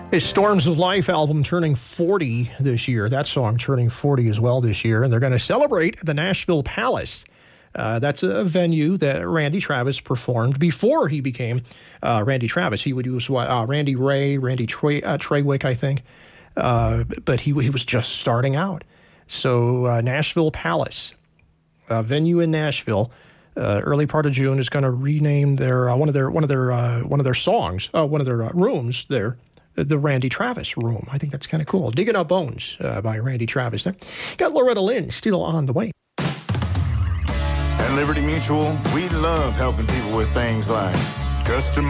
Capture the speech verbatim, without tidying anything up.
His Storms of Life album turning forty this year. That song turning forty as well this year. And they're going to celebrate at the Nashville Palace. Uh, that's a venue that Randy Travis performed before he became uh, Randy Travis. He would use what, uh, Randy Ray, Randy Tre- uh, Trawick, I think. Uh, but he he was just starting out. So uh, Nashville Palace, a venue in Nashville, uh, early part of June is going to rename their uh, one of their one of their uh, one of their songs, uh, one of their uh, rooms there. The Randy Travis Room. I think that's kind of cool. Digging Up Bones uh, by Randy Travis there. Got Loretta Lynn still on the way. At Liberty Mutual, we love helping people with things like custom